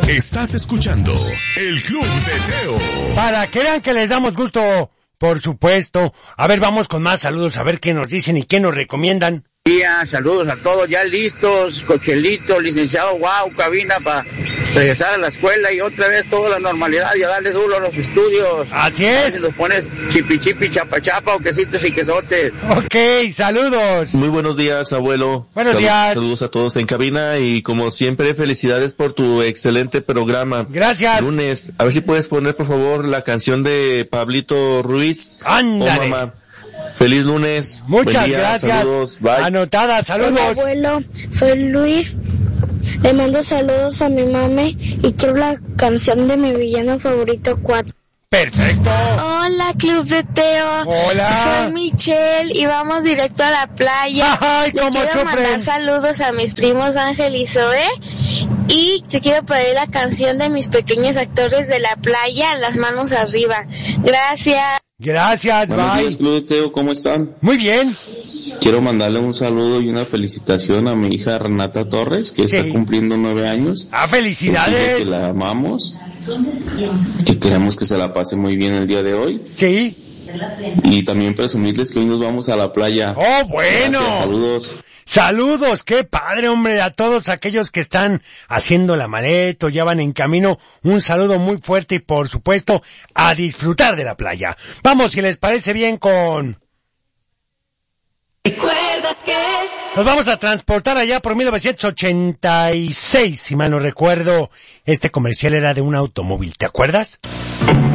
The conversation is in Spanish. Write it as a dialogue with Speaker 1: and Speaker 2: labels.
Speaker 1: Estás escuchando el Club de Teo.
Speaker 2: Para que vean que les damos gusto, por supuesto. A ver, vamos con más saludos, a ver qué nos dicen y qué nos recomiendan.
Speaker 3: Saludos a todos, ya listos, Cochelito, licenciado, cabina para regresar a la escuela y otra vez toda la normalidad y a darle duro a los estudios.
Speaker 2: Así es.
Speaker 3: A ver si los pones chipi, chapa, o quesitos y quesotes.
Speaker 2: Ok, saludos.
Speaker 4: Muy buenos días, abuelo.
Speaker 2: Buenos días.
Speaker 4: Saludos a todos en cabina y como siempre, felicidades por tu excelente programa.
Speaker 2: Gracias.
Speaker 4: Lunes, a ver si puedes poner por favor la canción de Pablito Ruiz.
Speaker 2: Ándale.
Speaker 4: Oh, mamá. Feliz lunes.
Speaker 2: Muchas
Speaker 4: día,
Speaker 2: gracias.
Speaker 4: Saludos. Bye.
Speaker 2: Anotada, saludos.
Speaker 5: Hola, abuelo, soy Luis. Le mando saludos a mi mami y quiero la canción de mi villano favorito 4.
Speaker 2: Perfecto.
Speaker 6: Hola, Club de Teo.
Speaker 2: Hola.
Speaker 6: Soy Michelle y vamos directo a la playa.
Speaker 2: Ay,
Speaker 6: Le quiero mandar saludos a mis primos Ángel y Zoe. Y te quiero pedir la canción de mis pequeños actores de la playa, Las manos arriba. Gracias.
Speaker 2: Gracias,
Speaker 7: Buenos
Speaker 2: bye.
Speaker 7: días, Club de Teo, ¿cómo están?
Speaker 2: Muy bien.
Speaker 7: Quiero mandarle un saludo y una felicitación a mi hija Renata Torres, que está cumpliendo 9 años.
Speaker 2: ¡Felicidades!
Speaker 7: Pues, que la amamos, que queremos que se la pase muy bien el día de hoy.
Speaker 2: Sí.
Speaker 7: Y también presumirles que hoy nos vamos a la playa.
Speaker 2: ¡Oh, bueno!
Speaker 7: Gracias, saludos.
Speaker 2: Saludos, qué padre, hombre, a todos aquellos que están haciendo la maleta, ya van en camino, un saludo muy fuerte y por supuesto a disfrutar de la playa. Vamos, si les parece bien con...
Speaker 8: ¿Recuerdas que?
Speaker 2: Nos vamos a transportar allá por 1986, si mal no recuerdo, este comercial era de un automóvil, ¿te acuerdas?